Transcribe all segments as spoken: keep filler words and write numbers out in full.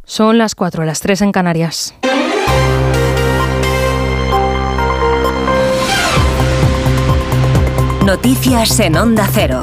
Son las cuatro, las tres en Canarias. Noticias en Onda Cero.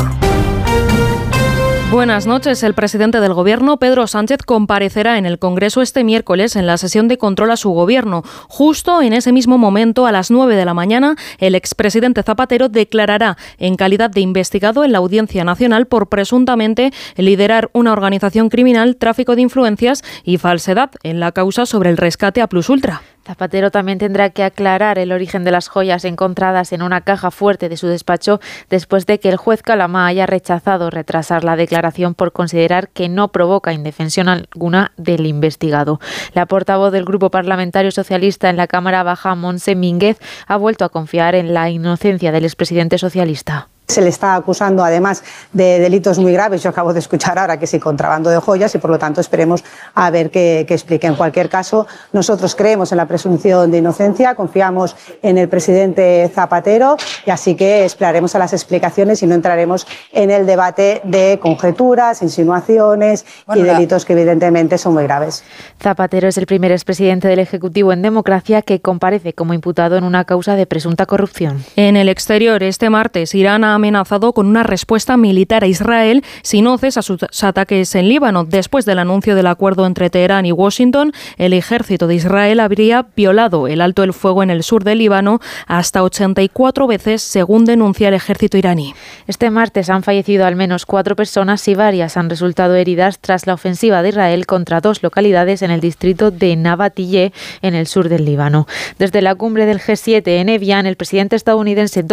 Buenas noches. El presidente del Gobierno, Pedro Sánchez, comparecerá en el Congreso este miércoles en la sesión de control a su Gobierno. Justo en ese mismo momento, a las nueve de la mañana, el expresidente Zapatero declarará en calidad de investigado en la Audiencia Nacional por presuntamente liderar una organización criminal, tráfico de influencias y falsedad en la causa sobre el rescate a Plus Ultra. Zapatero también tendrá que aclarar el origen de las joyas encontradas en una caja fuerte de su despacho después de que el juez Calamá haya rechazado retrasar la declaración por considerar que no provoca indefensión alguna del investigado. La portavoz del Grupo Parlamentario Socialista en la Cámara Baja, Montse Mínguez, ha vuelto a confiar en la inocencia del expresidente socialista. Se le está acusando además de delitos muy graves. Yo acabo de escuchar ahora que sí, contrabando de joyas, y por lo tanto esperemos a ver qué, qué explique. En cualquier caso, nosotros creemos en la presunción de inocencia, confiamos en el presidente Zapatero y así que esperaremos a las explicaciones y no entraremos en el debate de conjeturas, insinuaciones bueno, y delitos que evidentemente son muy graves. Zapatero es el primer expresidente del Ejecutivo en democracia que comparece como imputado en una causa de presunta corrupción. En el exterior, este martes, Irán ha amenazado con una respuesta militar a Israel si no cesa sus ataques en Líbano. Después del anuncio del acuerdo entre Teherán y Washington, el ejército de Israel habría violado el alto el fuego en el sur de Líbano hasta ochenta y cuatro veces, según denuncia el ejército iraní. Este martes han fallecido al menos cuatro personas y varias han resultado heridas tras la ofensiva de Israel contra dos localidades en el distrito de Nabatiyeh, en el sur del Líbano. Desde la cumbre del G siete en Evian, el presidente estadounidense